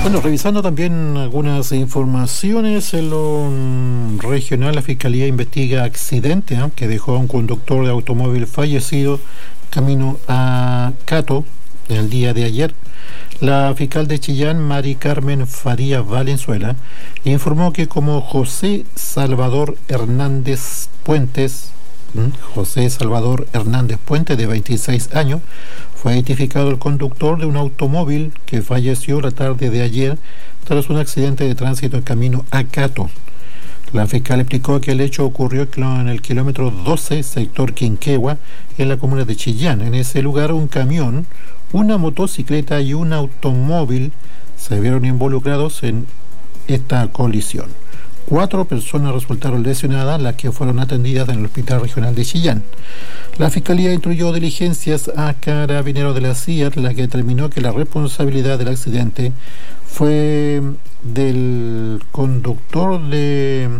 Bueno, revisando también algunas informaciones en lo regional, la Fiscalía investiga accidente que dejó a un conductor de automóvil fallecido camino a Cato el día de ayer. La fiscal de Chillán, Mari Carmen Farías Valenzuela, informó que como José Salvador Hernández Puentes, de 26 años, fue identificado el conductor de un automóvil que falleció la tarde de ayer tras un accidente de tránsito en camino a Cato. La fiscal explicó que el hecho ocurrió en el kilómetro 12, sector Quinquegua, en la comuna de Chillán. En ese lugar, un camión, una motocicleta y un automóvil se vieron involucrados en esta colisión. 4 personas resultaron lesionadas, las que fueron atendidas en el Hospital Regional de Chillán. La Fiscalía instruyó diligencias a Carabineros de la CIAT, la que determinó que la responsabilidad del accidente fue del conductor del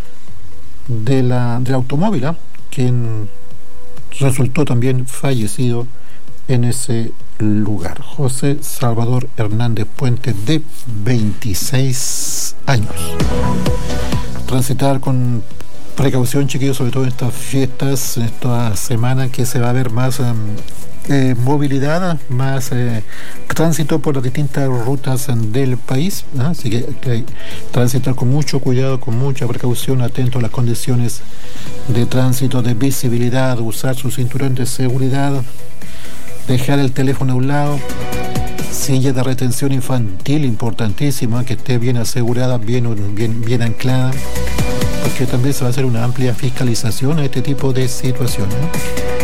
automóvil, quien resultó también fallecido en ese lugar. José Salvador Hernández Puente, de 26 años. Transitar con precaución, chiquillos, sobre todo en estas fiestas, en esta semana que se va a ver más movilidad, más tránsito por las distintas rutas del país, así que transitar con mucho cuidado, con mucha precaución, atento a las condiciones de tránsito, de visibilidad, usar su cinturón de seguridad, dejar el teléfono a un lado, silla de retención infantil importantísima, que esté bien asegurada, bien anclada, porque también se va a hacer una amplia fiscalización a este tipo de situaciones, ¿no?